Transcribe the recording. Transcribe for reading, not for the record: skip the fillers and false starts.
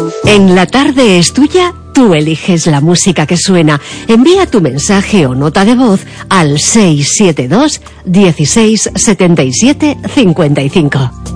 En La Tarde es Tuya, tú eliges la música que suena. Envía tu mensaje o nota de voz al 672 16 77 55.